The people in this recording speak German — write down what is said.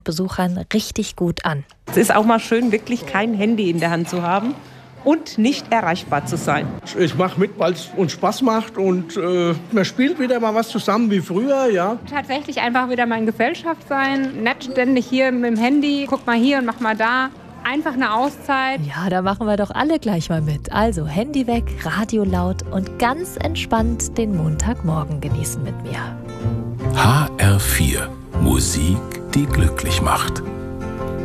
Besuchern richtig gut an. Es ist auch mal schön, wirklich kein Handy in der Hand zu haben und nicht erreichbar zu sein. Ich mache mit, weil es uns Spaß macht und man spielt wieder mal was zusammen wie früher, ja. Tatsächlich einfach wieder mal in Gesellschaft sein, nicht ständig hier mit dem Handy, guck mal hier und mach mal da. Einfach eine Auszeit. Ja, da machen wir doch alle gleich mal mit. Also Handy weg, Radio laut und ganz entspannt den Montagmorgen genießen mit mir. HR4 Musik, die glücklich macht.